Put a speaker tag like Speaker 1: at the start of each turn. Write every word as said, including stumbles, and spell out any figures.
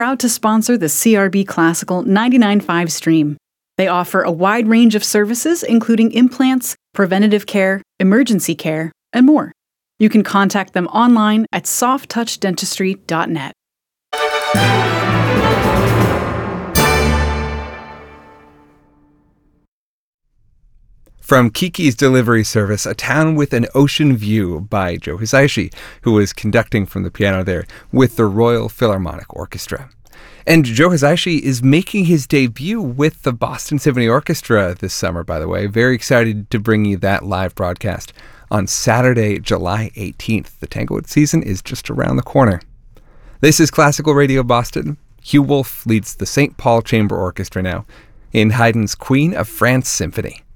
Speaker 1: proud to sponsor the C R B Classical ninety-nine point five stream. They offer a wide range of services, including implants, preventative care, emergency care, and more. You can contact them online at soft touch dentistry dot net.
Speaker 2: From Kiki's Delivery Service, A Town with an Ocean View by Joe Hisaishi, who was conducting from the piano there with the Royal Philharmonic Orchestra. And Joe Hisaishi is making his debut with the Boston Symphony Orchestra this summer, by the way. Very excited to bring you that live broadcast on Saturday, July eighteenth. The Tanglewood season is just around the corner. This is Classical Radio Boston. Hugh Wolf leads the Saint Paul Chamber Orchestra now in Haydn's Queen of France Symphony.